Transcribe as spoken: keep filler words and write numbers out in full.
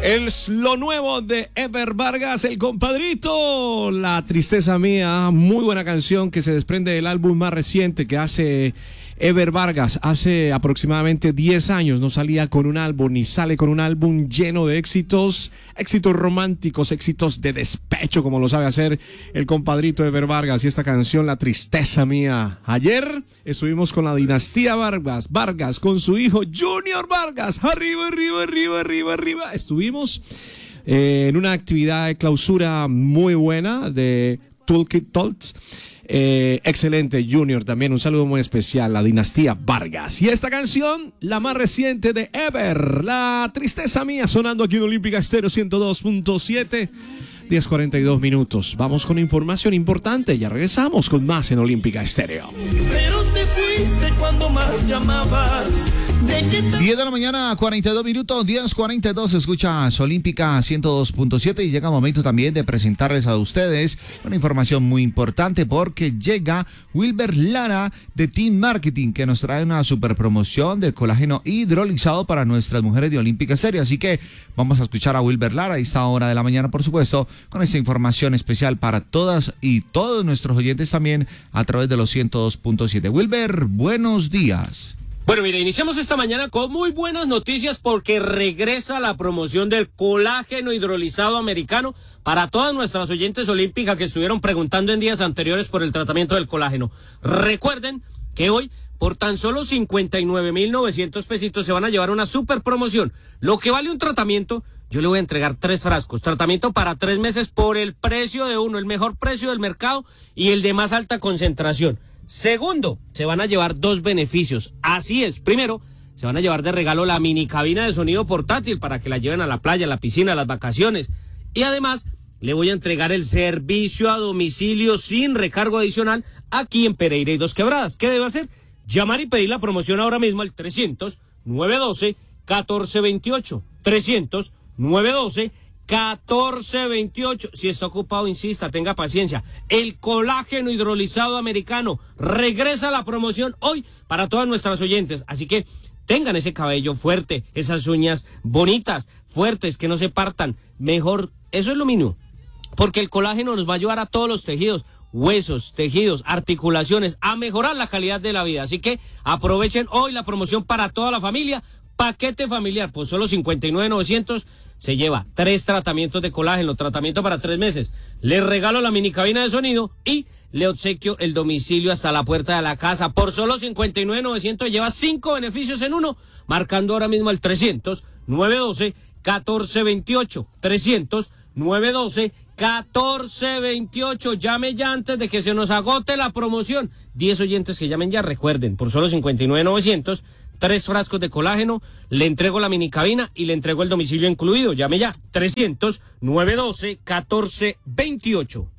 Es lo nuevo de Ever Vargas, el compadrito. La tristeza mía, muy buena canción que se desprende del álbum más reciente que hace Ever Vargas. Hace aproximadamente diez años no salía con un álbum, ni sale con un álbum lleno de éxitos, éxitos románticos, éxitos de despecho, como lo sabe hacer el compadrito Ever Vargas. Y esta canción, La tristeza mía. Ayer estuvimos con la dinastía Vargas, Vargas con su hijo Junior Vargas. Arriba, arriba, arriba, arriba, arriba. Estuvimos eh, en una actividad de clausura muy buena de Toolkit Talks. Eh, excelente, Junior, también un saludo muy especial, la dinastía Vargas. Y esta canción, la más reciente de Ever, La tristeza mía, sonando aquí en Olímpica Estéreo ciento dos punto siete, diez cuarenta y dos minutos. Vamos con información importante, ya regresamos con más en Olímpica Estéreo. Pero te fuiste cuando más llamabas. diez de la mañana, cuarenta y dos minutos, diez cuarenta y dos, escuchas Olímpica ciento dos punto siete y llega el momento también de presentarles a ustedes una información muy importante porque llega Wilber Lara de Team Marketing, que nos trae una super promoción del colágeno hidrolizado para nuestras mujeres de Olímpica Estéreo. Así que vamos a escuchar a Wilber Lara a esta hora de la mañana, por supuesto, con esta información especial para todas y todos nuestros oyentes también a través de los ciento dos punto siete. Wilber, buenos días. Bueno, mire, iniciamos esta mañana con muy buenas noticias porque regresa la promoción del colágeno hidrolizado americano para todas nuestras oyentes olímpicas que estuvieron preguntando en días anteriores por el tratamiento del colágeno. Recuerden que hoy, por tan solo cincuenta y nueve mil novecientos pesitos, se van a llevar una super promoción. Lo que vale un tratamiento, yo le voy a entregar tres frascos. Tratamiento para tres meses por el precio de uno, el mejor precio del mercado y el de más alta concentración. Segundo, se van a llevar dos beneficios. Así es, primero, se van a llevar de regalo la mini cabina de sonido portátil para que la lleven a la playa, a la piscina, a las vacaciones. Y además, le voy a entregar el servicio a domicilio sin recargo adicional aquí en Pereira y Dos Quebradas. ¿Qué debe hacer? Llamar y pedir la promoción ahora mismo al trescientos, nueve doce, catorce veintiocho. trescientos, nueve doce, catorce veintiocho. Si está ocupado, insista, tenga paciencia. El colágeno hidrolizado americano regresa a la promoción hoy para todas nuestras oyentes. Así que tengan ese cabello fuerte, esas uñas bonitas, fuertes, que no se partan. Mejor, eso es lo mínimo. Porque el colágeno nos va a ayudar a todos los tejidos, huesos, tejidos, articulaciones, a mejorar la calidad de la vida. Así que aprovechen hoy la promoción para toda la familia. Paquete familiar, por solo cincuenta y nueve mil novecientos. Se lleva tres tratamientos de colágeno, tratamiento para tres meses. Le regalo la mini cabina de sonido y le obsequio el domicilio hasta la puerta de la casa. Por solo cincuenta y nueve mil novecientos lleva cinco beneficios en uno, marcando ahora mismo el trescientos, nueve doce, catorce veintiocho. trescientos, nueve doce, catorce veintiocho. Llame ya antes de que se nos agote la promoción. diez oyentes que llamen ya, recuerden, por solo cincuenta y nueve mil novecientos. Tres frascos de colágeno, le entrego la mini cabina y le entrego el domicilio incluido. Llame ya, trescientos, nueve doce, catorce veintiocho.